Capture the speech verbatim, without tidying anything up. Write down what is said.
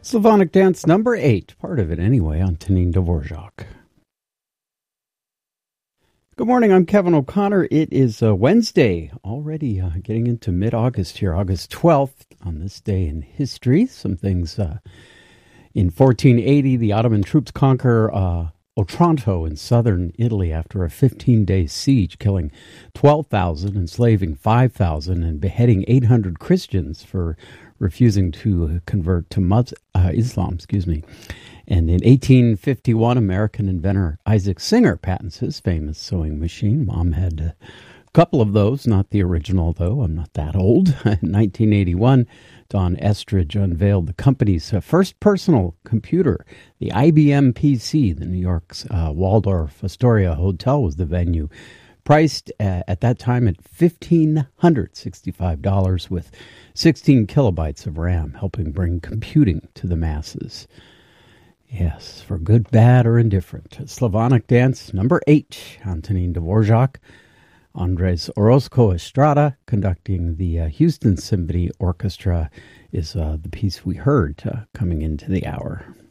Slavonic Dance number eight, part of it anyway, on Tanin Dvorak. Good morning, I'm Kevin O'Connor. It is uh, Wednesday, already uh, getting into mid-August here, August twelfth, on this day in history. Some things uh, in fourteen eighty, the Ottoman troops conquer uh, Otranto in southern Italy after a fifteen-day siege, killing twelve thousand, enslaving five thousand, and beheading eight hundred Christians for refusing to convert to Mus- uh, Islam. Excuse me. And in eighteen fifty-one, American inventor Isaac Singer patents his famous sewing machine. Mom had a couple of those, not the original, though. I'm not that old. In nineteen eighty-one, Don Estridge unveiled the company's first personal computer, the I B M P C. The New York's uh, Waldorf Astoria Hotel was the venue, priced uh, at that time at one thousand five hundred sixty-five dollars with sixteen kilobytes of RAM, helping bring computing to the masses. Yes, for good, bad, or indifferent. Slavonic Dance number eight, Antonin Dvorak. Andres Orozco Estrada conducting the uh, Houston Symphony Orchestra is uh, the piece we heard uh, coming into the hour.